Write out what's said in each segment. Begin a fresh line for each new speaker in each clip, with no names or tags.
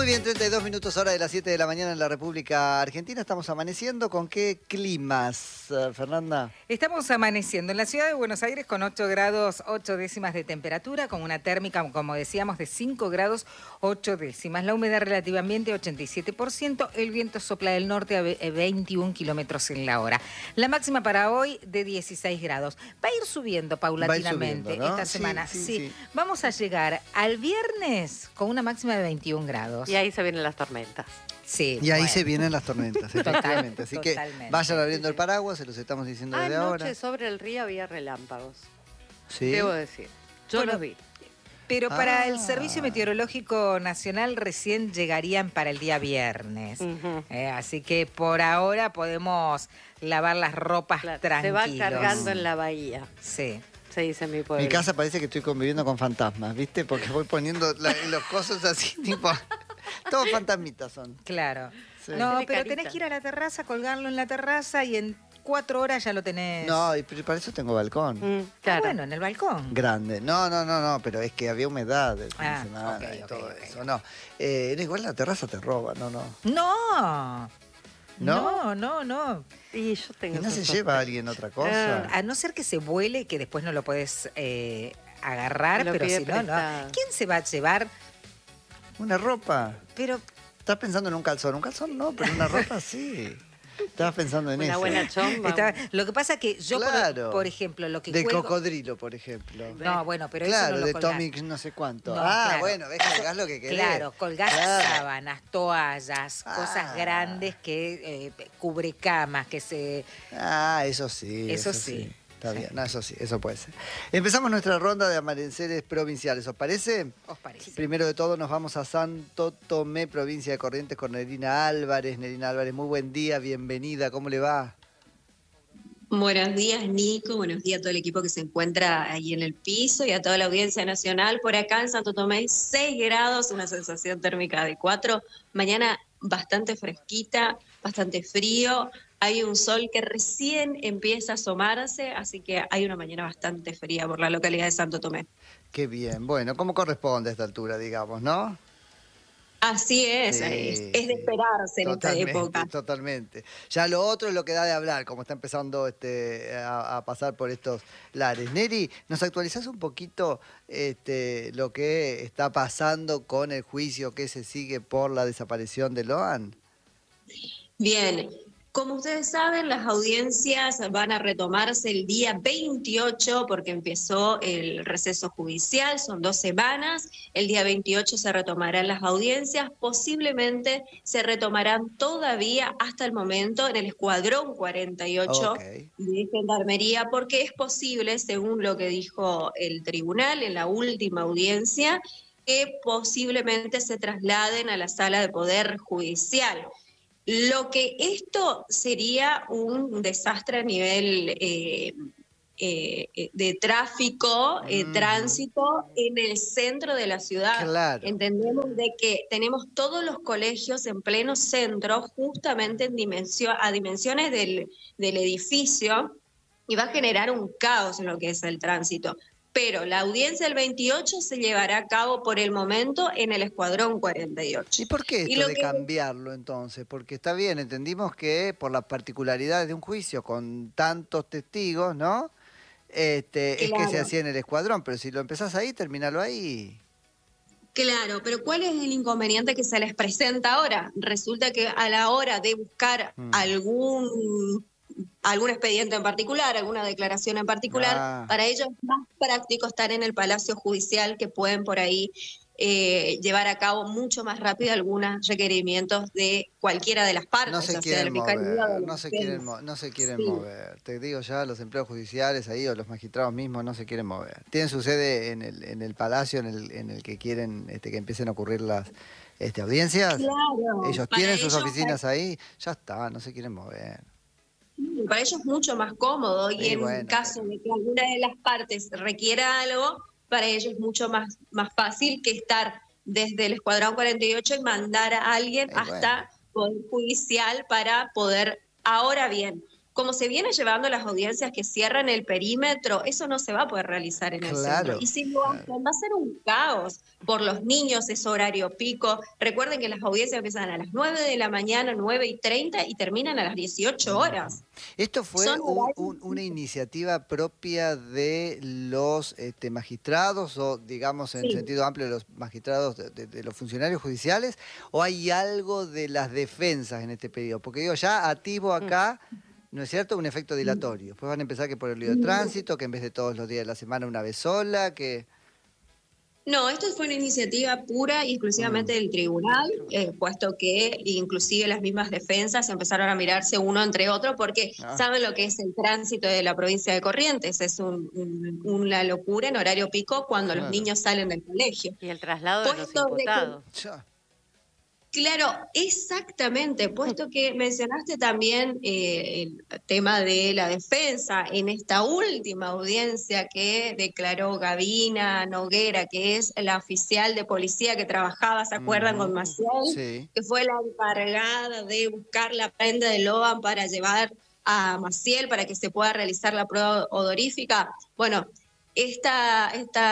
Muy bien, 32 minutos hora de las 7 de la mañana en la República Argentina. Estamos amaneciendo. ¿Con qué climas, Fernanda?
Estamos amaneciendo en la ciudad de Buenos Aires con 8 grados 8 décimas de temperatura, con una térmica, como decíamos, de 5 grados 8 décimas. La humedad relativa ambiente 87%, el viento sopla del norte a 21 kilómetros en la hora. La máxima para hoy de 16 grados. Va a ir subiendo paulatinamente
subiendo, ¿no?
esta semana.
Sí.
Vamos a llegar al viernes con una máxima de 21 grados.
Y ahí se vienen las tormentas.
Sí,
Y ahí
bueno.
se vienen las tormentas, efectivamente. Así que
Totalmente.
vayan abriendo el paraguas, se los estamos diciendo desde ahora.
Anoche sobre el río había relámpagos,
Sí.
debo decir. Yo
Bueno,
los vi.
Pero para el
Ah.
Servicio Meteorológico Nacional recién llegarían para el día viernes.
Ujú.
Así que por ahora podemos lavar las ropas
Claro,
tranquilos.
se va cargando en la bahía,
Sí.
se dice en mi pueblo.
Mi casa parece que estoy conviviendo con fantasmas, ¿viste? Porque voy poniendo los cosos así, tipo... Todos fantasmitas son.
Claro.
Sí.
No,
Tiene
pero
carita.
tenés que ir a la terraza, colgarlo en la terraza y en 4 horas ya lo tenés.
No, y para eso tengo balcón.
Ah,
Claro.
bueno, en el balcón.
Grande. No, pero es que había humedad el fin de
Ah,
semana
ok,
y
ok,
todo
ok.
eso. No, igual la terraza te roba, no.
No.
¿No?
No.
Y yo tengo
¿Y no se
esos
lleva
sospechas.
alguien otra cosa?
A no ser que se vuele y que después no lo podés agarrar,
Lo
pero
pide
si no, no.
prestado.
¿Quién se va a llevar?
Una ropa.
Pero
¿Estás pensando en un calzón? Un calzón no, pero una ropa sí. Estabas pensando en
Una
eso.
buena chomba.
lo que pasa que yo,
Claro.
por ejemplo, lo que
De
cuelgo...
cocodrilo, por ejemplo.
No, bueno, pero eso
Claro,
no lo
de
colgás.
Tommy no sé cuánto.
No,
Ah,
claro.
bueno, ves, colgás lo que querés.
Claro, colgás
Claro.
sábanas, toallas,
Ah.
cosas grandes que cubre camas, que se...
Ah, eso sí.
Eso sí.
Está
Sí.
bien, no, eso sí, eso puede ser. Empezamos nuestra ronda de amaneceres provinciales, ¿os parece?
¿Os parece?
Primero de todo nos vamos a Santo Tomé, provincia de Corrientes, con Nerina Álvarez. Nerina Álvarez, muy buen día, bienvenida, ¿cómo le va?
Buenos días, Nico. Buenos días a todo el equipo que se encuentra ahí en el piso y a toda la audiencia nacional. Por acá en Santo Tomé, 6 grados, una sensación térmica de 4. Mañana bastante fresquita, bastante frío. Hay un sol que recién empieza a asomarse, así que hay una mañana bastante fría por la localidad de Santo Tomé.
Qué bien, bueno, como corresponde a esta altura, digamos, ¿no?
Así es,
Sí,
es de esperarse en esta
totalmente,
época.
totalmente. Ya lo otro es lo que da de hablar, como está empezando a pasar por estos lares. Neri, ¿nos actualizás un poquito lo que está pasando con el juicio que se sigue por la desaparición de Loan?
Bien, como ustedes saben, las audiencias van a retomarse el día 28 porque empezó el receso judicial, son 2 semanas. El día 28 se retomarán las audiencias, posiblemente se retomarán todavía hasta el momento en el escuadrón 48
Ok.
de Gendarmería, porque es posible, según lo que dijo el tribunal en la última audiencia, que posiblemente se trasladen a la sala de poder judicial. Lo que esto sería un desastre a nivel de tráfico, tránsito en el centro de la ciudad.
Claro.
Entendemos de que tenemos todos los colegios en pleno centro, justamente a dimensiones del edificio, y va a generar un caos en lo que es el tránsito. Pero la audiencia del 28 se llevará a cabo por el momento en el escuadrón 48.
¿Y por qué
Y
esto
lo
de
que-
cambiarlo entonces? Porque está bien, entendimos que por las particularidades de un juicio con tantos testigos, ¿no? Es que se
Claro.
hacía en el escuadrón, pero si lo empezás ahí, terminalo ahí.
Claro, pero ¿cuál es el inconveniente que se les presenta ahora? Resulta que a la hora de buscar algún expediente en particular, alguna declaración en particular,
Ah.
para ellos es más práctico estar en el Palacio Judicial, que pueden por ahí llevar a cabo mucho más rápido algunos requerimientos de cualquiera de las partes.
No se
o sea, de la
quieren
Fiscalía o de
mover,
la
no se
Defensa.
quieren, no se quieren
Sí.
mover. Te digo ya, los empleados judiciales ahí o los magistrados mismos no se quieren mover. Tienen su sede en el palacio en el que quieren que empiecen a ocurrir las audiencias.
Claro,
Ellos
para
tienen sus
ellos,
oficinas ahí, ya está, no se quieren mover.
para ellos es mucho más cómodo y
Sí,
en
bueno,
caso
pero-
de que alguna de las partes requiera algo, para ellos es mucho más fácil que estar desde el Escuadrón 48 y mandar a alguien
Bueno.
hasta Poder Judicial para poder... Ahora bien, como se viene llevando las audiencias que cierran el perímetro, eso no se va a poder realizar en el centro. Y si lo hacen, va a ser un caos por los niños, es horario pico. Recuerden que las audiencias empiezan a las 9 de la mañana, 9:30, y terminan a las 18 horas.
Esto fue una iniciativa propia de los magistrados, o digamos en sentido amplio de los magistrados, de los funcionarios judiciales, o hay algo de las defensas en este periodo? Porque digo, ya activo acá, ¿no es cierto?, un efecto dilatorio. Después van a empezar que por el lío de tránsito, que en vez de todos los días de la semana una vez sola, que...
No, esto fue una iniciativa pura y exclusivamente del tribunal, puesto que inclusive las mismas defensas empezaron a mirarse uno entre otro porque saben lo que es el tránsito de la provincia de Corrientes. Es una locura en horario pico cuando los niños salen del colegio.
Y el traslado de los imputados.
Claro, exactamente, puesto que mencionaste también el tema de la defensa en esta última audiencia que declaró Gavina Noguera, que es la oficial de policía que trabajaba, ¿se acuerdan?, con Maciel,
Sí.
que fue la encargada de buscar la prenda de Loan para llevar a Maciel para que se pueda realizar la prueba odorífica. Bueno, esta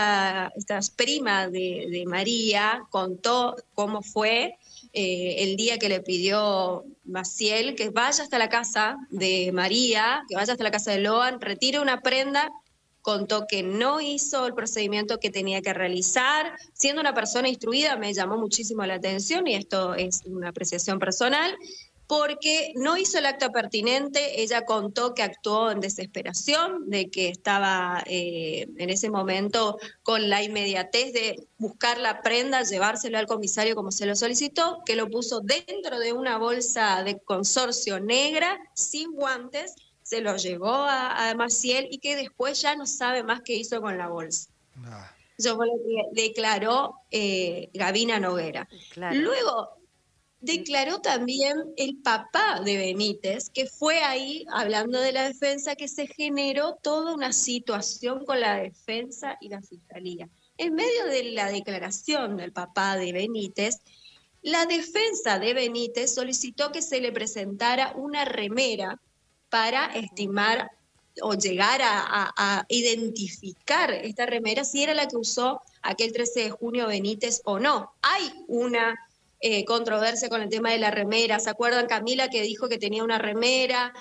prima de María contó cómo fue el día que le pidió Maciel que vaya hasta la casa de María, que vaya hasta la casa de Loan, retire una prenda. Contó que no hizo el procedimiento que tenía que realizar. Siendo una persona instruida, me llamó muchísimo la atención, y esto es una apreciación personal, porque no hizo el acta pertinente. Ella contó que actuó en desesperación, de que estaba en ese momento con la inmediatez de buscar la prenda, llevárselo al comisario como se lo solicitó, que lo puso dentro de una bolsa de consorcio negra, sin guantes, se lo llevó a Maciel, y que después ya no sabe más qué hizo con la bolsa. Eso fue lo que declaró Gavina Noguera.
Claro.
Luego declaró también el papá de Benítez, que fue ahí, hablando de la defensa, que se generó toda una situación con la defensa y la fiscalía. En medio de la declaración del papá de Benítez, la defensa de Benítez solicitó que se le presentara una remera para estimar o llegar a identificar esta remera, si era la que usó aquel 13 de junio Benítez o no. Hay una controversia con el tema de la remera. ¿Se acuerdan Camila que dijo que tenía una remera?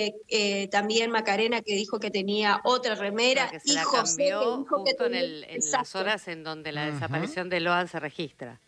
También Macarena que dijo que tenía otra remera.
Claro, que se
y
la
José
cambió
que dijo que
justo
tenía...
en las horas en donde la desaparición de Loan se registra.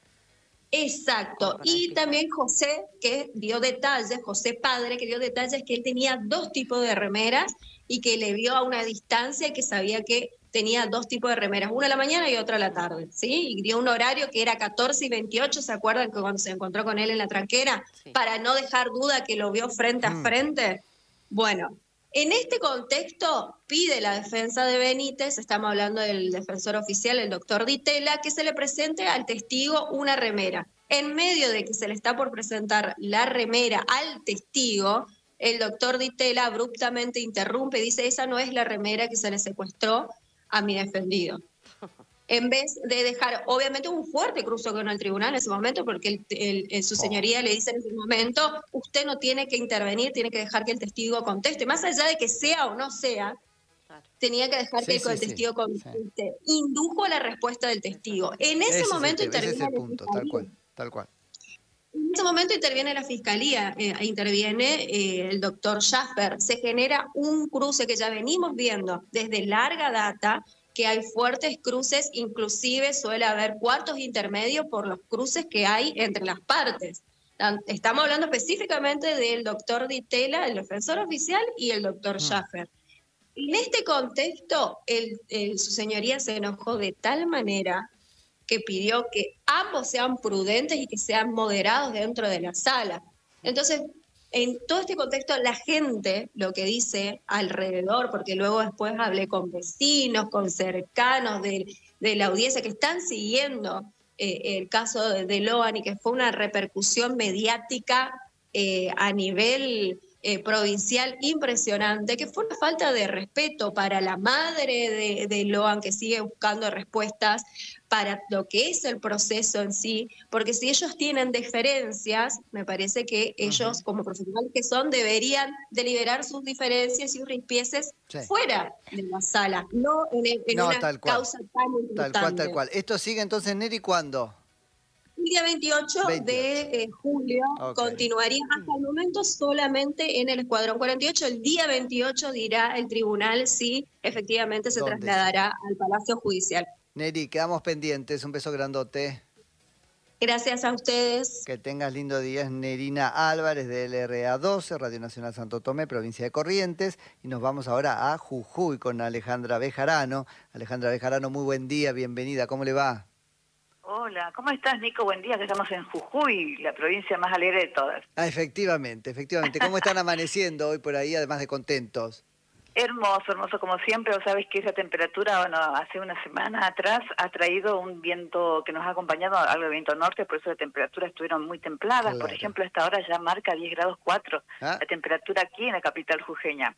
Exacto. Y también José, que dio detalles, José padre, que dio detalles que él tenía 2 tipos de remeras y que le vio a una distancia y que sabía que tenía 2 tipos de remeras, una a la mañana y otra a la tarde, ¿sí? Y dio un horario que era 14:28, ¿se acuerdan que cuando se encontró con él en la tranquera?
Sí.
Para no dejar duda que lo vio frente a frente. Bueno, en este contexto pide la defensa de Benítez, estamos hablando del defensor oficial, el doctor Ditela, que se le presente al testigo una remera. En medio de que se le está por presentar la remera al testigo, el doctor Ditela abruptamente interrumpe y dice: esa no es la remera que se le secuestró a mi defendido. En vez de dejar, obviamente, un fuerte cruce con el tribunal en ese momento, porque su señoría le dice en ese momento: usted no tiene que intervenir, tiene que dejar que el testigo conteste. Más allá de que sea o no sea, tenía que dejar que el testigo conteste. Indujo la respuesta del testigo. En ese momento interviene
ese es el punto, tal cual.
En ese momento interviene la fiscalía, interviene el doctor Schaffer. Se genera un cruce que ya venimos viendo desde larga data, que hay fuertes cruces, inclusive suele haber cuartos intermedios por los cruces que hay entre las partes. Estamos hablando específicamente del doctor Ditela, el defensor oficial, y el doctor Schaffer. En este contexto, su señoría se enojó de tal manera que pidió que ambos sean prudentes y que sean moderados dentro de la sala. Entonces, en todo este contexto, la gente lo que dice alrededor, porque luego después hablé con vecinos, con cercanos de la audiencia que están siguiendo el caso de Loan, y que fue una repercusión mediática a nivel provincial impresionante, que fue una falta de respeto para la madre de Loan, que sigue buscando respuestas para lo que es el proceso en sí, porque si ellos tienen diferencias, me parece que ellos, como profesionales que son, deberían deliberar sus diferencias y sus rispieces fuera de la sala, no en una causa tan importante.
Tal cual. ¿Esto sigue entonces, Neri, cuándo?
El día 28 de julio continuaría hasta el momento solamente en el Escuadrón 48. El día 28 dirá el tribunal si efectivamente se trasladará al Palacio Judicial.
Neri, quedamos pendientes. Un beso grandote.
Gracias a ustedes.
Que tengas lindo día. Es Nerina Álvarez de LRA 12, Radio Nacional Santo Tomé, provincia de Corrientes. Y nos vamos ahora a Jujuy con Alejandra Bejarano. Alejandra Bejarano, muy buen día, bienvenida. ¿Cómo le va?
Hola, ¿cómo estás, Nico? Buen día, que estamos en Jujuy, la provincia más alegre de todas.
Efectivamente. ¿Cómo están amaneciendo hoy por ahí, además de contentos?
Hermoso como siempre. Vos sabés que esa temperatura, bueno, hace una semana atrás ha traído un viento que nos ha acompañado, algo de viento norte, por eso las temperaturas estuvieron muy templadas. Claro. Por ejemplo, a esta hora ya marca 10 grados 4 la temperatura aquí en la capital jujeña.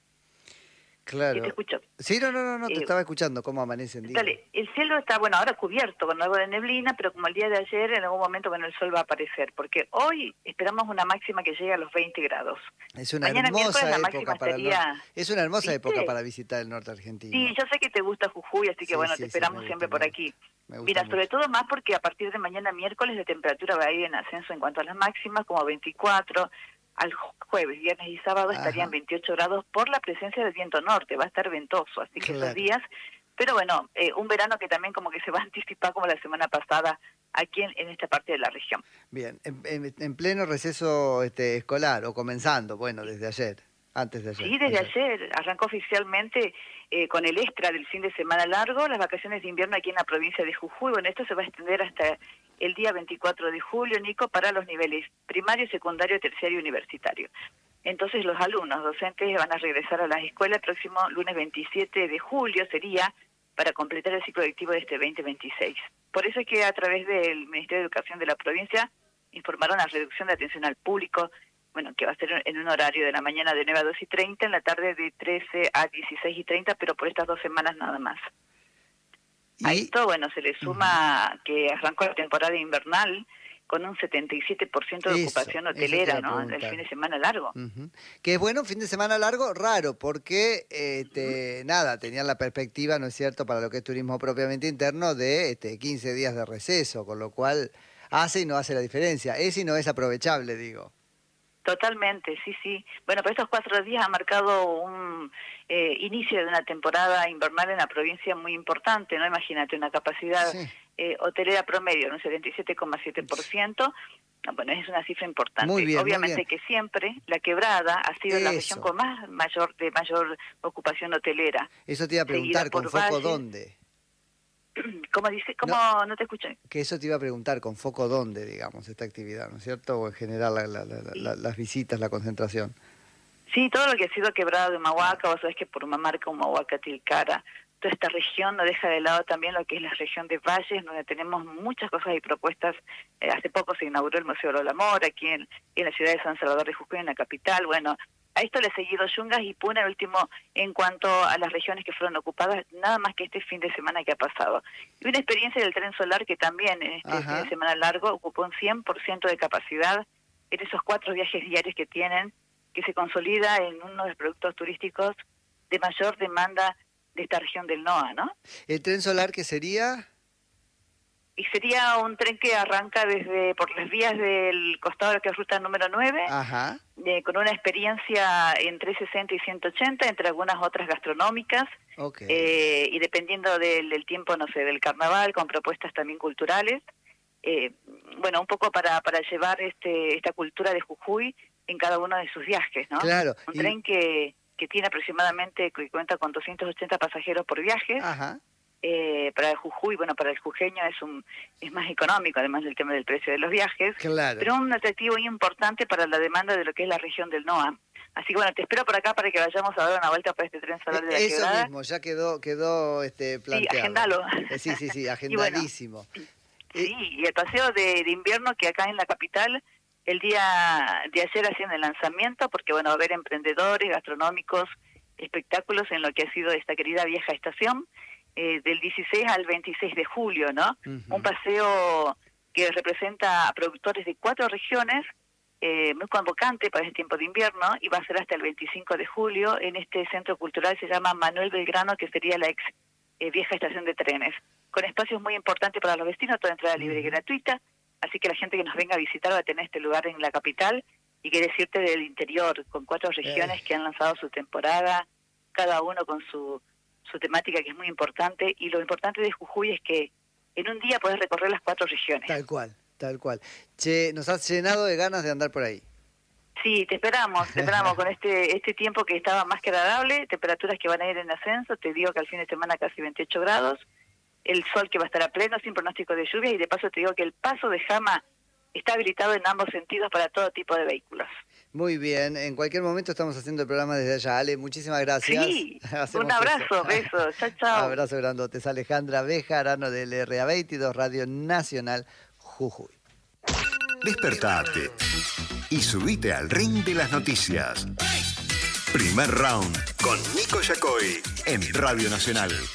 Claro.
¿Te escucho?
Sí, no, te estaba escuchando cómo amanece el día.
Dale, el cielo está, bueno, ahora cubierto con algo de neblina, pero como el día de ayer, en algún momento, bueno, el sol va a aparecer, porque hoy esperamos una máxima que llegue a los 20 grados.
Es una hermosa época para es una hermosa época para visitar el norte argentino.
Sí, yo sé que te gusta Jujuy, así que bueno, te esperamos siempre por aquí. Mira, mucho. Sobre todo más porque a partir de mañana miércoles la temperatura va a ir en ascenso en cuanto a las máximas, como 24. Al jueves, viernes y sábado estarían 28 grados por la presencia del viento norte, va a estar ventoso, así que esos días, pero bueno, un verano que también como que se va a anticipar como la semana pasada aquí en esta parte de la región.
Bien, en pleno receso escolar, o comenzando, bueno, desde ayer, antes de ayer.
Sí, desde ayer, arrancó oficialmente con el extra del fin de semana largo, las vacaciones de invierno aquí en la provincia de Jujuy. Bueno, esto se va a extender hasta el día 24 de julio, Nico, para los niveles primario, secundario, terciario y universitario. Entonces los alumnos docentes van a regresar a las escuelas el próximo lunes 27 de julio, sería para completar el ciclo lectivo de este 2026. Por eso es que a través del Ministerio de Educación de la provincia informaron la reducción de atención al público, bueno, que va a ser en un horario de la mañana de 9 a 2:30, en la tarde de 13 a 16:30, pero por estas 2 semanas nada más. A esto, bueno, se le suma que arrancó la temporada invernal con un 77% de ocupación hotelera, ¿no? El fin de semana largo.
Que es bueno, un fin de semana largo, raro, porque, nada, tenían la perspectiva, ¿no es cierto?, para lo que es turismo propiamente interno, de 15 días de receso, con lo cual hace y no hace la diferencia. Es y no es aprovechable, digo.
Totalmente, sí. Bueno, pero estos 4 días ha marcado un inicio de una temporada invernal en la provincia muy importante, ¿no? Imagínate, una capacidad hotelera promedio, un 77,7%. Bueno, es una cifra importante.
Muy bien,
obviamente
muy bien.
que siempre la Quebrada ha sido la región con mayor ocupación hotelera.
Eso te iba a preguntar, ¿con foco dónde?
¿Cómo dice? ¿Cómo no te escuché?
Que eso te iba a preguntar, ¿con foco dónde, digamos, esta actividad, ¿no es cierto? O en general las visitas, la concentración.
Sí, todo lo que ha sido Quebrada de Humahuaca, vos sabés que por Humamarca, Humahuaca, Tilcara, toda esta región no deja de lado también lo que es la región de Valles, donde tenemos muchas cosas y propuestas. Hace poco se inauguró el Museo Lola Mora, aquí en la ciudad de San Salvador de Jujuy, en la capital. Bueno, a esto le he seguido Yungas y Puna, el último, en cuanto a las regiones que fueron ocupadas, nada más que este fin de semana que ha pasado. Y una experiencia del tren solar que también en este fin de semana largo ocupó un 100% de capacidad en esos 4 viajes diarios que tienen, que se consolida en uno de los productos turísticos de mayor demanda de esta región del NOA, ¿no?
¿El tren solar qué sería?
Y sería un tren que arranca por las vías del costado de la ruta número 9, con una experiencia entre 60 y 180, entre algunas otras gastronómicas, y dependiendo del tiempo, no sé, del carnaval, con propuestas también culturales. Bueno, un poco para llevar esta cultura de Jujuy en cada uno de sus viajes, ¿no?
Claro.
Un tren que tiene aproximadamente, que cuenta con 280 pasajeros por viaje. Para el Jujuy, bueno, para el jujeño es más económico, además del tema del precio de los viajes, pero un atractivo muy importante para la demanda de lo que es la región del NOA. Así que bueno, te espero por acá para que vayamos a dar una vuelta para este tren solar de la Quebrada.
Eso mismo, ya quedó planteado.
Sí, agendalo.
Sí, agendadísimo.
Sí, y el paseo de invierno que acá en la capital el día de ayer haciendo el lanzamiento, porque bueno, va a haber emprendedores, gastronómicos, espectáculos en lo que ha sido esta querida vieja estación, del 16 al 26 de julio, ¿no? Un paseo que representa a productores de 4 regiones, muy convocante para este tiempo de invierno, y va a ser hasta el 25 de julio en este centro cultural, se llama Manuel Belgrano, que sería la ex vieja estación de trenes, con espacios muy importantes para los vecinos, toda entrada libre y gratuita, así que la gente que nos venga a visitar va a tener este lugar en la capital, y qué decirte del interior, con 4 regiones que han lanzado su temporada, cada uno con su temática, que es muy importante, y lo importante de Jujuy es que en un día podés recorrer las 4 regiones.
Tal cual, tal cual. Che, nos has llenado de ganas de andar por ahí.
Sí, te esperamos con este tiempo que estaba más que agradable, temperaturas que van a ir en ascenso, te digo que al fin de semana casi 28 grados, el sol que va a estar a pleno, sin pronóstico de lluvia, y de paso te digo que el paso de Jama está habilitado en ambos sentidos para todo tipo de vehículos.
Muy bien, en cualquier momento estamos haciendo el programa desde allá. Ale, muchísimas gracias.
Sí, un abrazo, besos, chao, chao.
Abrazo grandote, es Alejandra Bejarano del RA22 Radio Nacional Jujuy.
Despertate y subite al ring de las noticias. Primer round con Nico Yacoy en Radio Nacional.